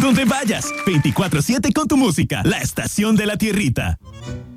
Donde vayas, 24/7 con tu música. La estación de la tierrita.